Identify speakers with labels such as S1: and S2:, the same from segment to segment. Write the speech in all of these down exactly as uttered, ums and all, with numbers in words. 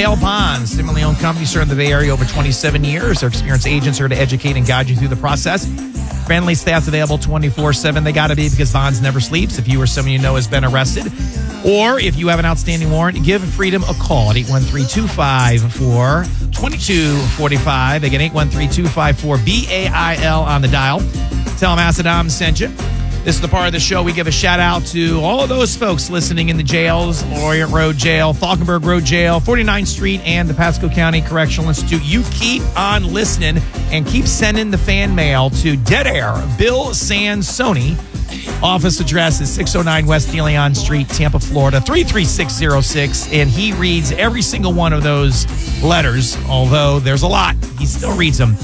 S1: Dale Bonds, similarly owned company, served in the Bay Area over twenty-seven years. Their experienced agents are to educate and guide you through the process. Friendly staff's available twenty-four seven. They got to be, because Bonds never sleeps. If you or someone you know has been arrested, or if you have an outstanding warrant, give Freedom a call at eight one three, two five four, two two four five. Again, eight one three, two five four, B A I L on the dial. Tell them Asadam sent you. This is the part of the show we give a shout out to all of those folks listening in the jails: Orient Road Jail, Falkenberg Road Jail, forty-ninth Street, and the Pasco County Correctional Institute. You keep on listening and keep sending the fan mail to Dead Air Bill Sansoni. Office address is six oh nine West De Leon Street, Tampa, Florida, three three six zero six. And he reads every single one of those letters, although there's a lot. He still reads them.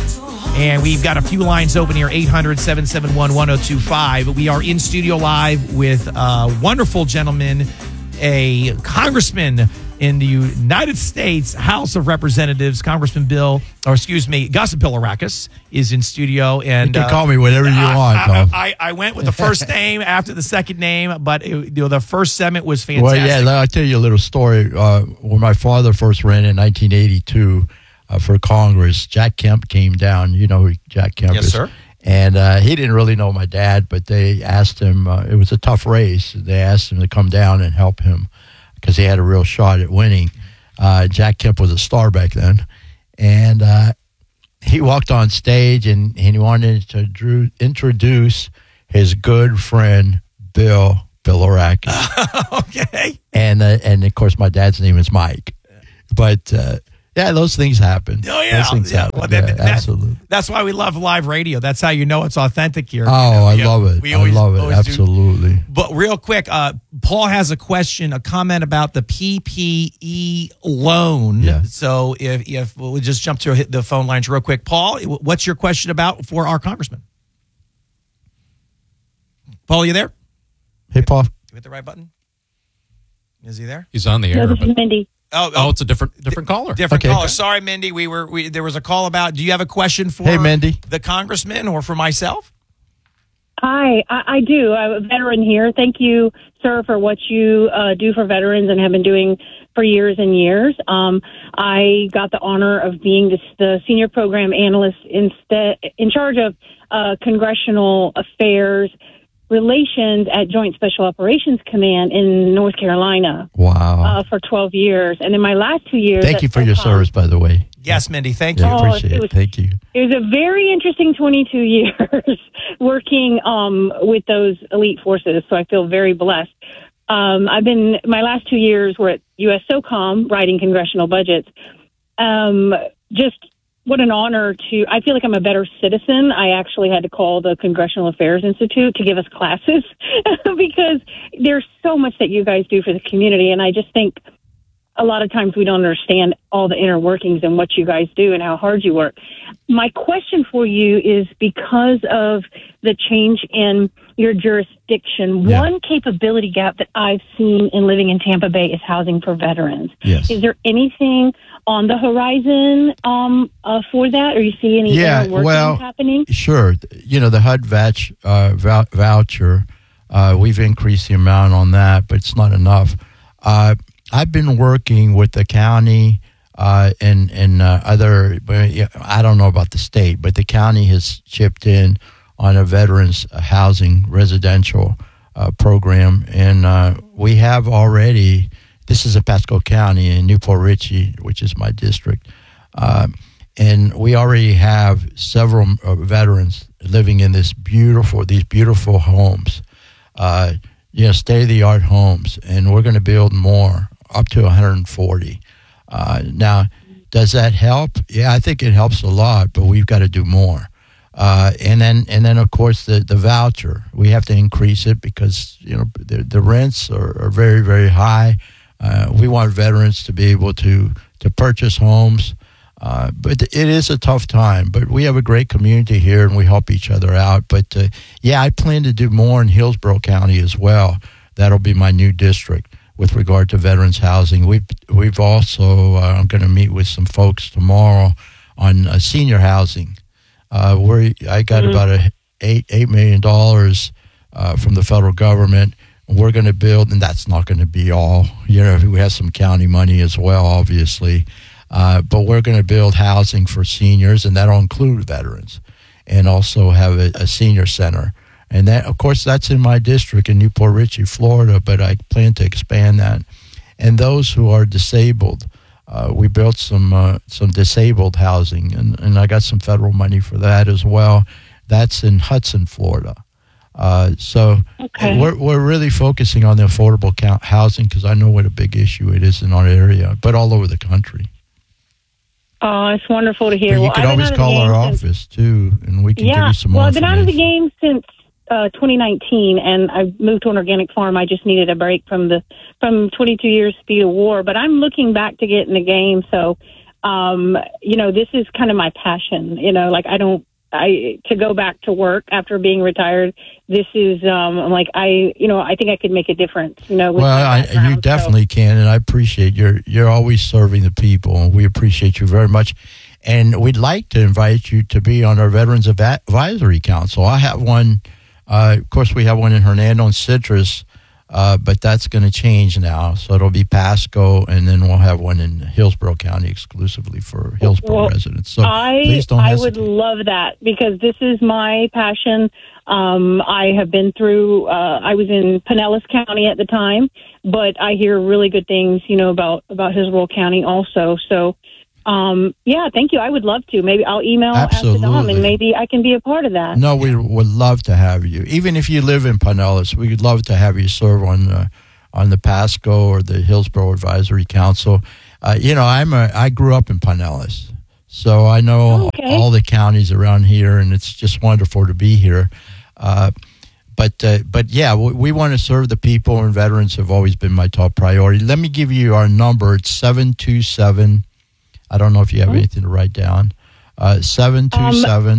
S1: And we've got a few lines open here, eight hundred, seven seven one, one oh two five. We are in studio live with a wonderful gentleman, a congressman in the United States House of Representatives, Congressman Bill, or excuse me, Gus Bilirakis is in studio. And
S2: you can
S1: uh,
S2: call me whatever you
S1: I,
S2: want, Tom.
S1: I, I, I went with the first name after the second name, but it, you know, the first segment was fantastic.
S2: Well, yeah, I'll tell you a little story. Uh, when my father first ran in nineteen eighty-two uh, for Congress, Jack Kemp came down. You know who Jack Kemp
S1: yes,
S2: is?
S1: Yes, sir.
S2: And uh, he didn't really know my dad, but they asked him, uh, it was a tough race. They asked him to come down and help him because he had a real shot at winning. Uh, Jack Kemp was a star back then. And uh, he walked on stage and, and he wanted to drew, introduce his good friend, Bill Bilirakis.
S1: Okay.
S2: And, uh, and, of course, my dad's name is Mike. But... Uh, Yeah, those things happen.
S1: Oh, yeah.
S2: Those things
S1: yeah.
S2: happen.
S1: Well, that,
S2: yeah,
S1: that,
S2: absolutely.
S1: That's why we love live radio. That's how you know it's authentic here.
S2: Oh,
S1: you know,
S2: I
S1: we,
S2: love it.
S1: We always,
S2: I love it. Absolutely.
S1: Do. But real quick, uh, Paul has a question, a comment about the P P E loan.
S2: Yeah.
S1: So if, if we'll just jump to the phone lines real quick. Paul, what's your question about for our congressman? Paul, are you there?
S2: Hey, Paul.
S1: You hit the right button? Is he there?
S3: He's on the air.
S4: No, this
S3: but-
S4: is Mindy.
S1: Oh,
S3: Oh, it's a different different caller.
S1: Different
S2: Okay.
S1: caller. Sorry, Mindy. We were we, there was a call about. Do you have a question for
S2: Hey, Mindy.
S1: the congressman or for myself?
S4: Hi, I, I do. I'm a veteran here. Thank you, sir, for what you uh, do for veterans and have been doing for years and years. Um, I got the honor of being the, the senior program analyst instead in charge of uh, congressional affairs relations at Joint Special Operations Command in North Carolina
S2: Wow.
S4: uh, for twelve years. And in my last two years...
S2: Thank
S4: at
S2: you for your
S4: SOCOM,
S2: service, by the way.
S1: Yes, Mindy. Thank
S2: Yeah,
S1: you.
S4: Oh,
S2: appreciate
S4: it
S2: it.
S4: was-
S2: Thank you.
S4: It was a very interesting twenty-two years working um, with those elite forces, so I feel very blessed. Um, I've been, my last two years were at U S SOCOM writing congressional budgets. Um, just what an honor to, I feel like I'm a better citizen. I actually had to call the Congressional Affairs Institute to give us classes because there's so much that you guys do for the community, and I just think a lot of times we don't understand all the inner workings and what you guys do and how hard you work. My question for you is, because of the change in your jurisdiction,
S2: Yeah.
S4: one capability gap that I've seen in living in Tampa Bay is housing for veterans.
S2: Yes.
S4: Is there anything on the horizon um, uh, for that, or you see any
S2: Yeah,
S4: inner workings
S2: well,
S4: happening?
S2: Sure. You know, the H U D vouch, uh, vou- voucher, uh, we've increased the amount on that, but it's not enough. Uh, I've been working with the county uh, and, and uh, other, I don't know about the state, but the county has chipped in on a veterans housing residential uh, program. And uh, we have already, this is in Pasco County in Newport Richey, which is my district. Uh, and we already have several uh, veterans living in this beautiful, these beautiful homes, uh, you know, state-of-the-art homes. And we're going to build more, up to one hundred forty. Uh, now, does that help? Yeah, I think it helps a lot, but we've got to do more. Uh, and then, and then, of course, the, the voucher. We have to increase it because you know the, the rents are, are very, very high. Uh, we want veterans to be able to to purchase homes, uh, but it is a tough time. But we have a great community here, and we help each other out. But uh, yeah, I plan to do more in Hillsborough County as well. That'll be my new district with regard to veterans housing. We've we've also uh, I'm going to meet with some folks tomorrow on uh, senior housing. Uh, where I got mm-hmm. about a eight eight million dollars uh, from the federal government. we're going to build, and that's not going to be all. You know, we have some county money as well, obviously. Uh, but we're going to build housing for seniors, and that'll include veterans, and also have a, a senior center. And that, of course, that's in my district in Newport Richey, Florida, but I plan to expand that. And those who are disabled, uh, we built some uh, some disabled housing, and, and I got some federal money for that as well. That's in Hudson, Florida. Uh, so
S4: Okay.
S2: we're we're really focusing on the affordable count housing because I know what a big issue it is in our area, but all over the country.
S4: Oh, it's wonderful to hear.
S2: But you
S4: Well,
S2: can
S4: I've been
S2: always
S4: out of the
S2: call our
S4: game since-
S2: office too, and we can give
S4: Yeah,
S2: you some
S4: well,
S2: more
S4: I've been out of the
S2: information.
S4: game since uh, twenty nineteen, and I moved to an organic farm. I just needed a break from the from twenty-two years speed of war, but I'm looking back to get in the game. So, um, you know, this is kind of my passion. You know, like I don't. I to go back to work after being retired. This is um, I'm like I, you know, I think I could make a difference. You know, with
S2: Well,
S4: my
S2: I,
S4: background,
S2: you
S4: so-
S2: definitely can, and I appreciate you're you're always serving the people, and we appreciate you very much. And we'd like to invite you to be on our Veterans Advi- Advisory Council. I have one. Uh, of course, we have one in Hernando and Citrus, uh, but that's going to change now. So it'll be Pasco, and then we'll have one in Hillsborough County exclusively for Hillsborough
S4: Well,
S2: residents. So
S4: I
S2: please don't
S4: I
S2: hesitate.
S4: would love that because this is my passion. Um, I have been through. Uh, I was in Pinellas County at the time, but I hear really good things, you know, about about Hillsborough County also. So, um, yeah, thank you. I would love to. Maybe I'll email Ask the Dom,
S2: Absolutely.
S4: and maybe I can be a part of that.
S2: No, we would love to have you. Even if you live in Pinellas, we would love to have you serve on the, on the Pasco or the Hillsborough Advisory Council. Uh, you know, I'm a, I grew up in Pinellas, so I know
S4: Okay.
S2: all the counties around here, and it's just wonderful to be here. Uh, but uh, but yeah, we, we want to serve the people, and veterans have always been my top priority. Let me give you our number. It's seven two seven. I don't know if you have
S4: Hmm?
S2: anything to write down. Uh, seven two seven.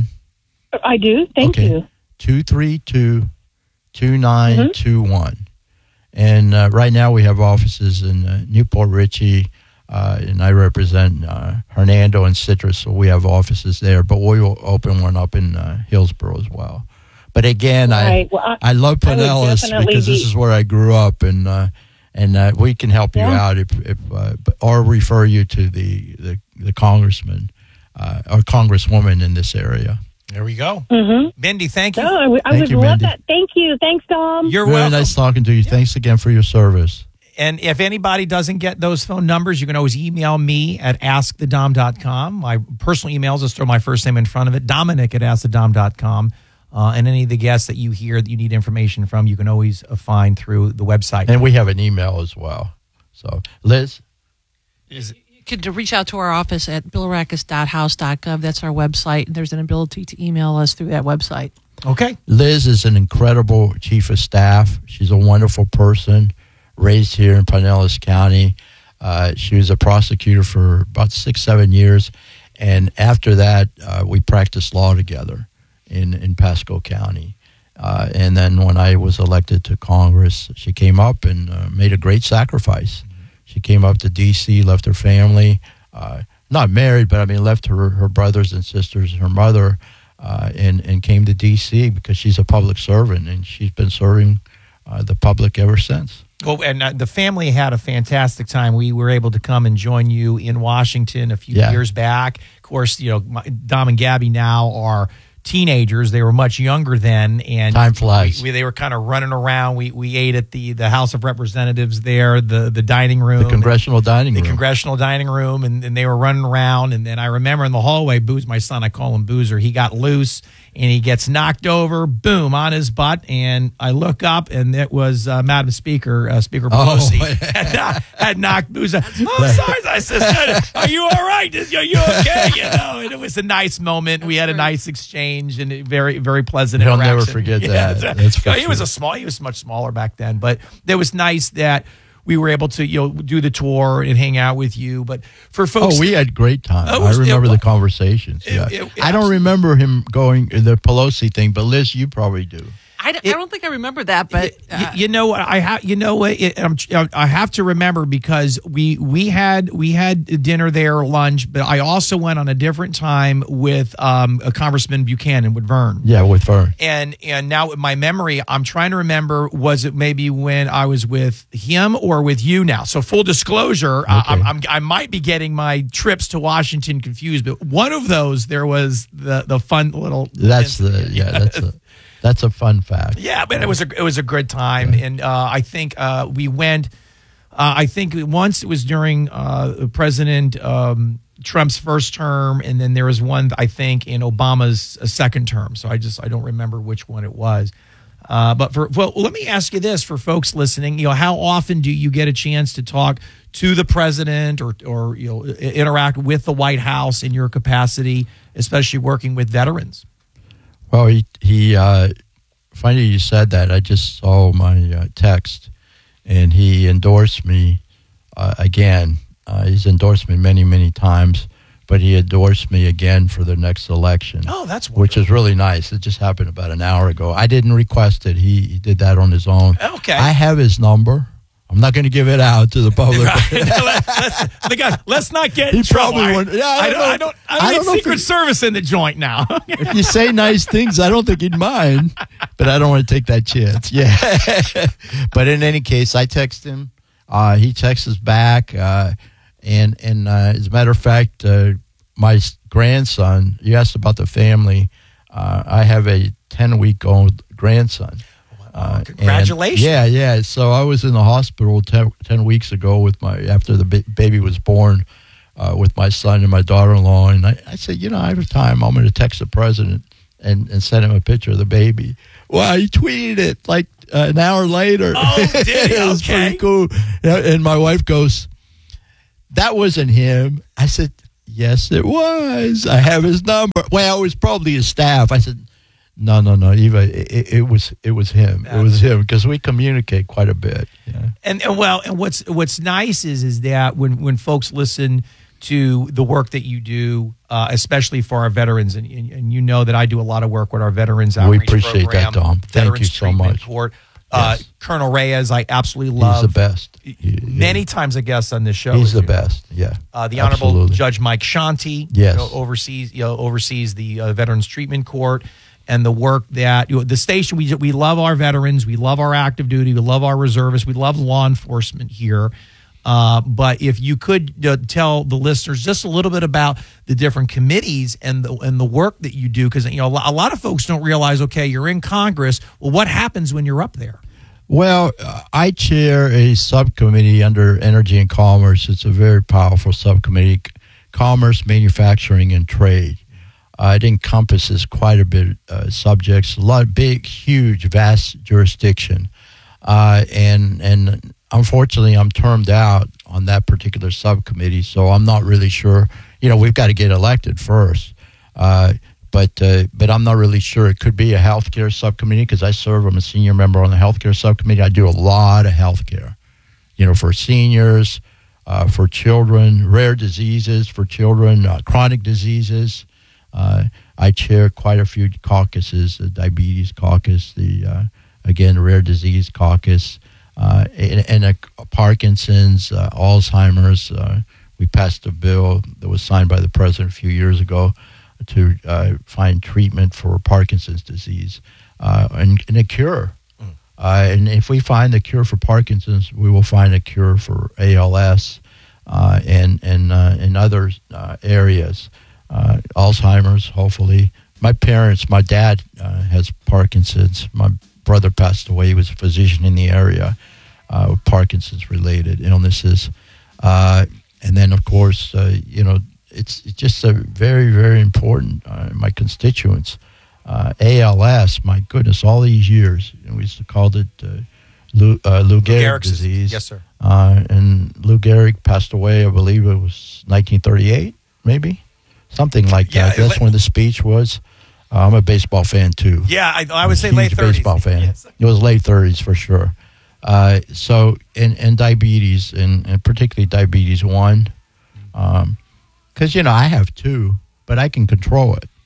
S4: I do. Thank
S2: Okay.
S4: you.
S2: two three two, two nine two one. And uh, right now we have offices in uh, Newport Richey, uh, and I represent uh, Hernando and Citrus, so we have offices there. But we will open one up in uh, Hillsborough as well. But again,
S4: Right.
S2: I
S4: Well, I-
S2: I love
S4: I would
S2: Pinellas
S4: definitely
S2: because this
S4: be-
S2: is where I grew up, and uh, and uh, we can help you
S4: Yeah.
S2: out if, if uh, or refer you to the the, the congressman uh, or congresswoman in this area.
S1: There we go.
S4: Mm-hmm.
S1: Mindy, thank you.
S4: Oh, I would, I
S2: Thank
S4: would
S2: you,
S4: love
S2: Mindy.
S4: that. Thank you. Thanks, Dom.
S1: You're
S2: Very
S1: welcome.
S2: nice talking to you. Thanks again for your service.
S1: And if anybody doesn't get those phone numbers, you can always email me at ask the dom dot com. My personal email, just throw my first name in front of it, Dominic at ask the dom dot com. Uh, and any of the guests that you hear that you need information from, you can always uh, find through the website.
S2: And we have an email as well. So, Liz?
S1: Is
S3: You can to reach out to our office at billarackis dot house dot gov. That's our website. There's an ability to email us through that website.
S1: okay.
S2: Liz is an incredible chief of staff. She's a wonderful person, raised here in Pinellas County. Uh, she was a prosecutor for about six, seven years. And after that, uh, we practiced law together in, in Pasco County. Uh, and then when I was elected to Congress, she came up and uh, made a great sacrifice. She came up to D C, left her family, uh, not married, but I mean, left her, her brothers and sisters, her mother, uh, and, and came to D C because she's a public servant, and she's been serving uh, the public ever since.
S1: Well, and uh, the family had a fantastic time. We were able to come and join you in Washington a few
S2: Yeah.
S1: years back. Of course, you know, my, Dom and Gabby now are teenagers. They were much younger then, and
S2: Time flies.
S1: We, we, they were kind of running around. We we ate at the, the House of Representatives there, the the dining room,
S2: The congressional dining
S1: the
S2: room.
S1: congressional dining room, and, and they were running around. And then I remember in the hallway, Booze, my son, I call him Boozer. He got loose and he gets knocked over, boom, on his butt. And I look up, and it was uh, Madam Speaker, uh, Speaker Pelosi,
S2: Oh.
S1: had, knocked- had knocked Boozer. Oh, sorry, I said, are you all right? Are you okay? You know, and it was a nice moment. We had a nice exchange and a very, very pleasant
S2: He'll
S1: interaction.
S2: never forget
S1: Yeah,
S2: that. That's for
S1: he was
S2: sure.
S1: a small. He was much smaller back then, but it was nice that we were able to, you know, do the tour and hang out with you. But for folks,
S2: Oh, we had great time.
S1: It was-
S2: I remember
S1: it
S2: the
S1: was-
S2: conversations.
S1: it-
S2: Yeah.
S1: it-
S2: I don't remember him going the Pelosi thing, but Liz, you probably do.
S1: I
S3: I, d- I don't think I remember that, but
S1: Y- y- you know what I have. You know what it, I'm, I have to remember because we we had we had dinner there, lunch, but I also went on a different time with um, a Congressman Buchanan with Vern.
S2: Yeah, with Vern.
S1: And and now with my memory, I'm trying to remember. Was it maybe when I was with him or with you now? So full disclosure, I, I'm, I'm I might be getting my trips to Washington confused, but one of those there was the the fun little.
S2: That's the yeah. That's a that's a fun fact.
S1: Yeah, but it was a it was a good time, yeah. and uh, I think uh, we went. Uh, I think once it was during uh, President um, Trump's first term, and then there was one I think in Obama's second term. So I just I don't remember which one it was. Uh, but for well, let me ask you this for folks listening: you know, how often do you get a chance to talk to the president or or you know interact with the White House in your capacity, especially working with veterans?
S2: Well, he, he uh, funny you said that. I just saw my uh, text, and he endorsed me uh, again. Uh, he's endorsed me many, many times, but he endorsed me again for the next election.
S1: Oh, that's wonderful.
S2: Which is really nice. It just happened about an hour ago. I didn't request it. He, he did that on his own.
S1: Okay.
S2: I have his number. I'm not going to give it out to the public.
S1: Right. let's, the guy, let's not get
S2: He
S1: in trouble.
S2: probably won't- yeah, I
S1: I
S2: don't
S1: don't.
S2: know.
S1: I don't. I don't,
S2: I
S1: need
S2: don't know if
S1: Secret
S2: he-
S1: Service in the joint now.
S2: If you say nice things, I don't think he'd mind, but I don't want to take that chance. Yeah. But in any case, I text him. Uh, he texts us back. Uh, and and uh, as a matter of fact, uh, my s- grandson, you asked about the family. Uh, I have a ten-week-old grandson. Uh, and-
S1: Congratulations.
S2: yeah, yeah. So I was in the hospital ten, ten weeks ago with my after the ba- baby was born uh, with my son and my daughter-in-law, and I, I said, you know, I have time. I'm going to text the president and, and send him a picture of the baby. Well, he tweeted it like uh, an hour later.
S1: Oh, did he?
S2: It was
S1: Okay.
S2: pretty cool. And my wife goes, "That wasn't him." I said, "Yes, it was. I have his number." Well, it was probably his staff. I said, No, no, no. Eva, it, it was it was him. It was him because we communicate quite a bit. Yeah.
S1: And, and well, and what's what's nice is is that when when folks listen to the work that you do, uh, especially for our veterans, and, and and you know that I do a lot of work with our veterans outreach
S2: appreciate
S1: program,
S2: that, Dom. Thank
S1: Veterans
S2: you so
S1: Treatment
S2: much.
S1: Court. Uh,
S2: Yes.
S1: Colonel Reyes, I absolutely love.
S2: He's the best. He-
S1: Many times a guest on this show.
S2: He's
S1: as
S2: the
S1: you know.
S2: best. Yeah.
S1: Uh, the Honorable
S2: Absolutely.
S1: Judge Mike Shanti,
S2: Yes.
S1: you know, oversees you know, oversees the uh, Veterans Treatment Court and the work that you know, the station. We we love our veterans, we love our active duty, we love our reservists, we love law enforcement here. Uh, but if you could uh, tell the listeners just a little bit about the different committees and the and the work that you do, because you know a lo- a lot of folks don't realize. Okay, you're in Congress. Well, what happens when you're up there?
S2: Well, uh, I chair a subcommittee under Energy and Commerce. It's a very powerful subcommittee, C- Commerce, Manufacturing, and Trade. Uh, it encompasses quite a bit of uh, subjects, a lot of big, huge, vast jurisdiction. Uh, and and unfortunately, I'm termed out on that particular subcommittee, so I'm not really sure. You know, we've got to get elected first. Uh, But uh, but I'm not really sure. It could be a healthcare subcommittee because I serve. I'm a senior member on the healthcare subcommittee. I do a lot of healthcare, you know, for seniors, uh, for children, rare diseases for children, uh, chronic diseases. Uh, I chair quite a few caucuses: the diabetes caucus, the uh, again rare disease caucus, uh, and, and a Parkinson's, uh, Alzheimer's. Uh, we passed a bill that was signed by the president a few years ago to uh, find treatment for Parkinson's disease uh, and, and a cure. Mm. Uh, and if we find the cure for Parkinson's, we will find a cure for A L S uh, and and uh, in other uh, areas. Uh, Alzheimer's, hopefully. My parents, my dad uh, has Parkinson's. My brother passed away. He was a physician in the area uh, with Parkinson's-related illnesses. Uh, and then, of course, uh, you know, It's, it's just a very, very important, uh, my constituents. Uh, A L S, my goodness, all these years, you know, we used to call it uh, Lou, uh, Lou Gehrig
S1: Gehrig's
S2: disease.
S1: Yes, sir.
S2: Uh, and Lou Gehrig passed away, I believe it was nineteen thirty-eight, maybe? Something like
S1: Yeah,
S2: that. That's
S1: it-
S2: when the speech was. Uh, I'm a baseball fan, too.
S1: Yeah, I, I would say
S2: Huge
S1: late thirties.
S2: baseball fan.
S1: Yes.
S2: It was late thirties for sure. Uh, so, and, and diabetes, and, and particularly diabetes one. Um, Because, you know, I have two, but I can control it.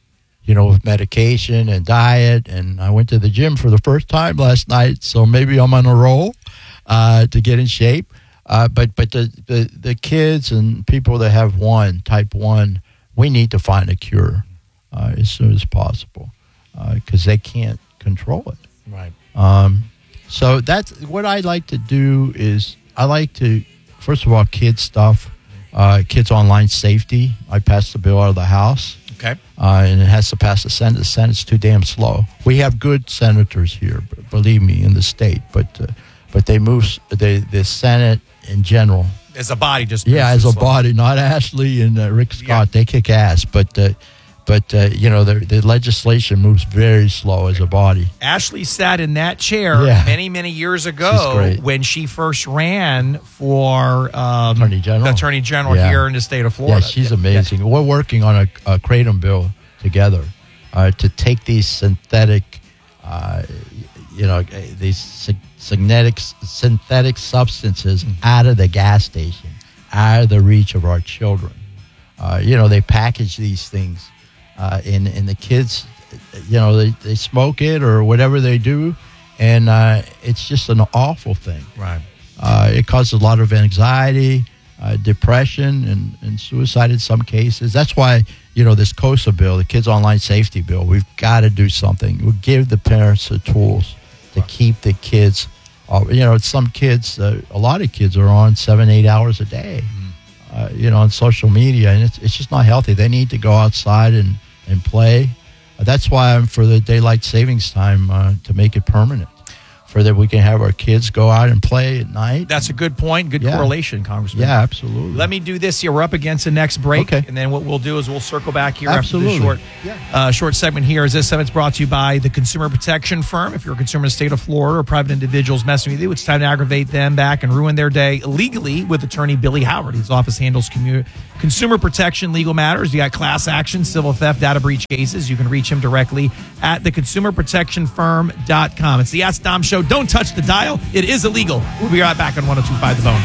S2: you know, with medication and diet. And I went to the gym for the first time last night, so maybe I'm on a roll uh, to get in shape. Uh, but but the, the, the kids and people that have one, type one, we need to find a cure uh, as soon as possible because uh, they can't control it.
S1: Right.
S2: Um, so that's what I like to do is I like to, first of all, kids stuff, uh, kids online safety. I pass the bill out of the House.
S1: Okay.
S2: Uh, and it has to pass the Senate. The Senate's too damn slow. We have good senators here, b- believe me, in the state, but uh, but they move the the Senate in general.
S1: As a body, just
S2: Yeah, as a
S1: slow.
S2: body, not Ashley and uh, Rick Scott.
S1: Yeah.
S2: They kick ass, but uh, but uh, you know the the legislation moves very slow as a body.
S1: Ashley sat in that chair
S2: Yeah.
S1: many, many years
S2: She's
S1: ago
S2: great.
S1: when she first ran for um,
S2: Attorney General.
S1: the Attorney General
S2: Yeah.
S1: here in the state of Florida.
S2: Yeah, she's amazing. We're working on a, a Kratom bill together uh, to take these synthetic, uh, you know, these sy- synthetic synthetic substances
S1: Mm-hmm.
S2: out of the gas station, out of the reach of our children. Uh, you know, they package these things, uh, and and the kids, you know, they, they smoke it or whatever they do, and uh, it's just an awful thing.
S1: Right.
S2: Uh, it causes a lot of anxiety, uh, depression, and, and suicide in some cases. That's why, you know, this COSA bill, the Kids Online Safety Bill, we've got to do something. We'll give the parents the tools to keep the kids, uh, you know, some kids, uh, a lot of kids are on seven, eight hours a day, uh, you know, on social media, and it's, it's just not healthy. They need to go outside and, and play. Uh, that's why I'm for the daylight savings time uh, to make it permanent, for that we can have our kids go out and play at night.
S1: That's a good point. Good
S2: Yeah.
S1: correlation, Congressman.
S2: Yeah, absolutely.
S1: Let me do this here. We're up against the next break.
S2: Okay.
S1: And then what we'll do is we'll circle back here
S2: Absolutely.
S1: after this short,
S2: Yeah.
S1: uh, short segment here. As this segment's brought to you by the Consumer Protection Firm. If you're a consumer in the state of Florida or private individuals messing with you, it's time to aggravate them back and ruin their day illegally with attorney Billy Howard. His office handles commu- consumer protection legal matters. You got class action, civil theft, data breach cases. You can reach him directly at the consumer protection firm dot com. It's the Ask Dom Show. Don't touch the dial. It is illegal. We'll be right back on one oh two point five The Bone.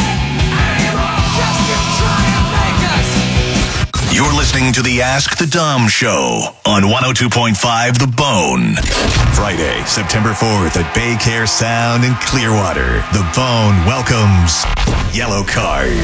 S5: You're listening to the Ask the Dom Show on one oh two point five The Bone. Friday, September fourth at Bay Care Sound in Clearwater. The Bone welcomes Yellow Card.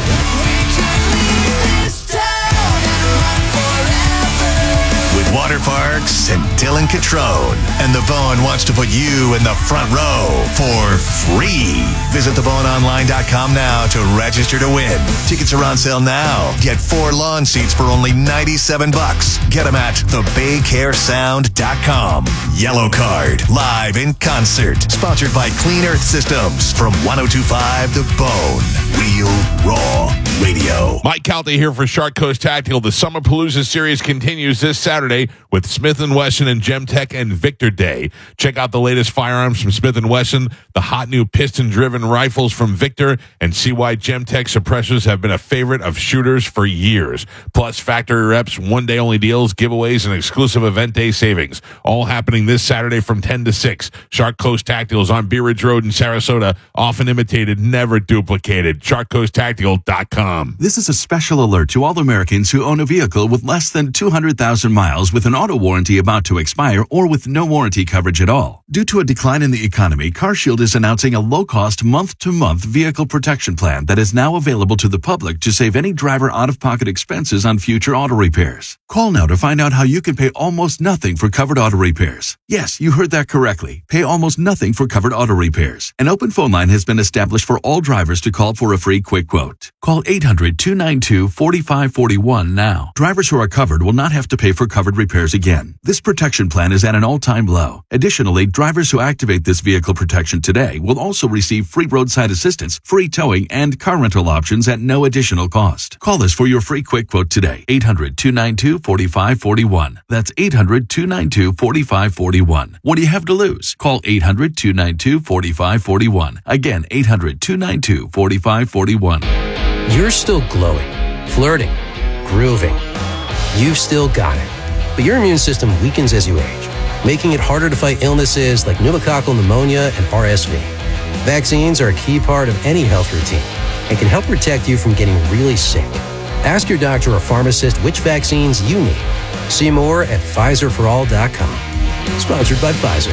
S5: With Water Parks and Dylan Catrone. And The Bone wants to put you in the front row for free. Visit the bone online dot com now to register to win. Tickets are on sale now. Get four lawn seats for only ninety-seven bucks. Get them at the bay care sound dot com. Yellow Card, live in concert. Sponsored by Clean Earth Systems from one oh two point five The Bone. Real Raw Radio.
S6: Mike Calta here for Shark Coast Tactical. The Summer Palooza series continues this Saturday with Smith and Wesson and Gemtech and Victor Day. Check out the latest firearms from Smith and Wesson, the hot new piston-driven rifles from Victor, and see why Gemtech suppressors have been a favorite of shooters for years. Plus factory reps, one-day-only deals, giveaways, and exclusive event day savings. All happening this Saturday from ten to six. Shark Coast Tactical is on Bee Ridge Road in Sarasota. Often imitated, never duplicated. shark coast tactical dot com.
S7: This is a special alert to all Americans who own a vehicle with less than two hundred thousand miles with an auto warranty about to expire or with no warranty coverage at all. Due to a decline in the economy, CarShield is announcing a low-cost month-to-month vehicle protection plan that is now available to the public to save any driver out-of-pocket expenses on future auto repairs. Call now to find out how you can pay almost nothing for covered auto repairs. Yes, you heard that correctly. Pay almost nothing for covered auto repairs. An open phone line has been established for all drivers to call for a free quick quote. Call eight hundred, two nine two, four five four one now. Drivers who are covered will not have to pay for covered repairs again. This protection plan is at an all-time low. Additionally, drivers who activate this vehicle protection today will also receive free roadside assistance, free towing, and car rental options at no additional cost. Call us for your free quick quote today. eight hundred, two nine two, four five four one. That's eight hundred, two nine two, four five four one. What do you have to lose? Call eight hundred, two nine two, four five four one. Again, eight hundred, two nine two, four five four one.
S8: You're still glowing, flirting, grooving. You've still got it. But your immune system weakens as you age, making it harder to fight illnesses like pneumococcal pneumonia and R S V. Vaccines are a key part of any health routine and can help protect you from getting really sick. Ask your doctor or pharmacist which vaccines you need See more at Pfizer for all dot com. Sponsored by Pfizer.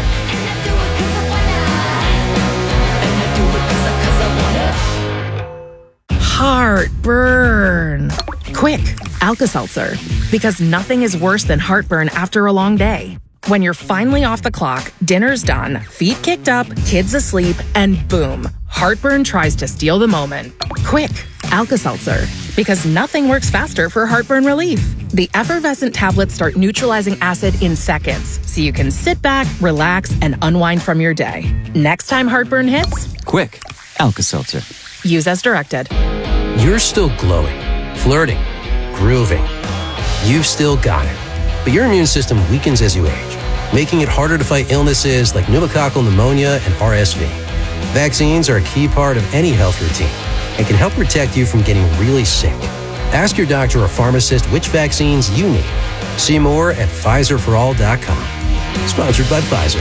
S9: Heartburn. Quick, Alka-Seltzer. Because nothing is worse than heartburn after a long day. When you're finally off the clock, dinner's done, feet kicked up, kids asleep, and boom, heartburn tries to steal the moment. Quick, Alka-Seltzer. Because nothing works faster for heartburn relief. The effervescent tablets start neutralizing acid in seconds, so you can sit back, relax, and unwind from your day. Next time heartburn hits,
S10: quick, Alka-Seltzer.
S9: Use as directed.
S8: You're still glowing, flirting, grooving. You've still got it. But your immune system weakens as you age, making it harder to fight illnesses like pneumococcal pneumonia and R S V. Vaccines are a key part of any health routine and can help protect you from getting really sick. Ask your doctor or pharmacist which vaccines you need. See more at Pfizer for all dot com. Sponsored by Pfizer.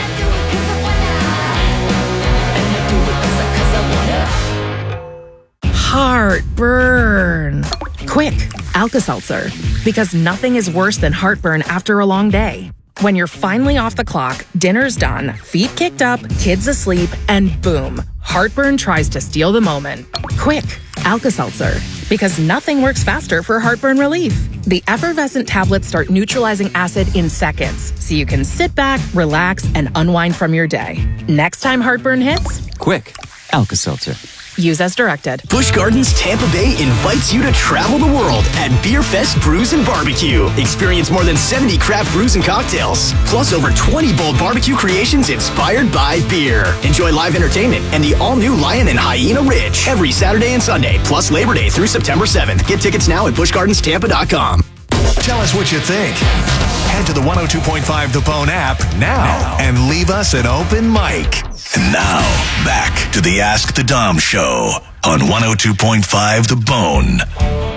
S9: Heartburn. Quick, Alka-Seltzer. Because nothing is worse than heartburn after a long day. When you're finally off the clock, dinner's done, feet kicked up, kids asleep, and boom, heartburn tries to steal the moment. Quick, Alka-Seltzer. Because nothing works faster for heartburn relief. The effervescent tablets start neutralizing acid in seconds, so you can sit back, relax, and unwind from your day. Next time heartburn hits,
S10: quick, Alka-Seltzer.
S9: Use as directed.
S11: Busch Gardens Tampa Bay invites you to travel the world at Beer Fest Brews and Barbecue. Experience more than seventy craft brews and cocktails, plus over twenty bold barbecue creations inspired by beer. Enjoy live entertainment and the all-new Lion and Hyena Ridge every Saturday and Sunday, plus Labor Day through September seventh. Get tickets now at busch gardens tampa dot com.
S5: Tell us what you think. Head to the one oh two point five The Bone app now, now and leave us an open mic. And now, back to the Ask the Dom Show on one oh two point five The Bone.